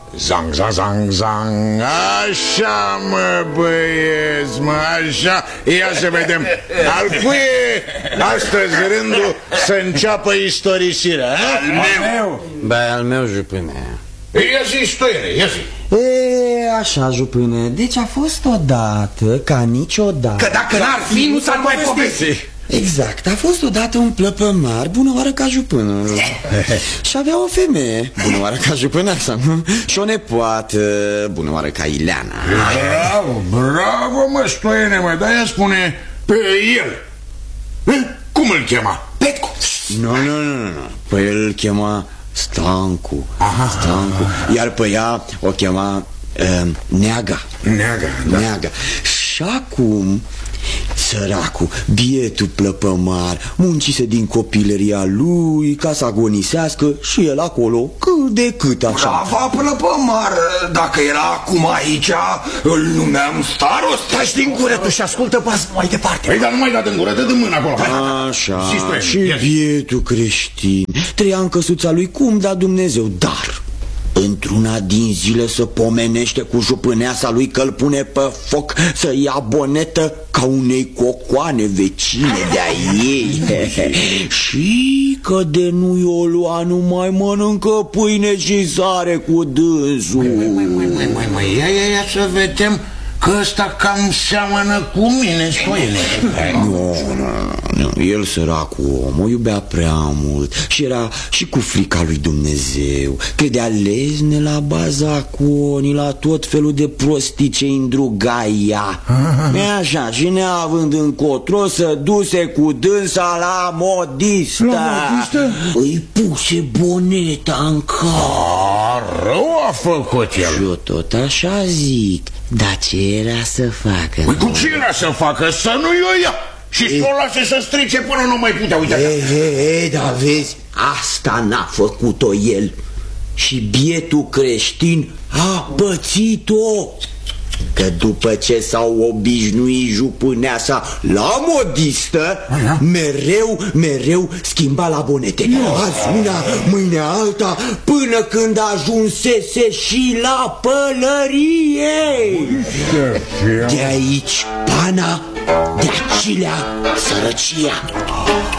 Zang, zang, zang, zang. Așa, mă, băieți, mă, așa. Ia să vedem. Al cui e astăzi rândul să înceapă istorisirea? Al meu. Bă, al meu, jupâne. Ia zi, stoiere, ia zi. Așa, jupâne, deci a fost odată, ca niciodată. Că dacă n-ar fi, nu s-ar mai povesti. Exact, a fost odată un plăpămar, bună oară ca jupânul. Și avea o femeie, bună oară ca jupâneasa, și o nepoată, bună oară ca Ileana. Bravo, bravo, mă, stoiene, mă, dar ea spune pe el. Cum îl chema? Petcu. Nu, pe el îl chema Stancu. Stancu. Iar pe ea o chema Neaga. Neaga. Și acum săracul, bietul plăpămar, muncise din copilăria lui ca să agonisească și el acolo cât de cât așa. Brava plăpămar. Dacă era acum aici, îl numeam starost. Taci din gură tu și ascultă pas mai departe. Păi, dar nu mai dat în gură, dă de mână acolo. Așa, și bietul creștin trăia în căsuța lui cum da Dumnezeu, dar într-una din zile se pomenește cu jupâneasa lui că îl pune pe foc să ia bonetă ca unei cocoane vecine de-a ei. Și că de nu i-o lua nu mai mănâncă pâine și sare cu dânsul. Măi, ia să vedem că ăsta cam seamănă cu mine, stoiene. Nu, el săracul om o iubea prea mult și era și cu frica lui Dumnezeu. Credea lezne la bazaconii, la tot felul de prostii ce îndrugai ea. Așa, și neavând încotro să duse cu dânsa la modistă. La modistă? Îi puse boneta în cap. Rău a făcut el. Și eu tot așa zic. Dar ce era să facă? Păi cu ce era să facă? Să nu-i o ia și să o lase să strice până nu mai putea. Uite așa. Dar vezi, asta n-a făcut-o el. Și bietul creștin a pățit-o. Că după ce s-au obișnuit jupâneasa la modistă, mereu schimba la bonete. Azi una, mâine alta, până când ajunsese și la pălărie. De aici pana, de acilea sărăcia.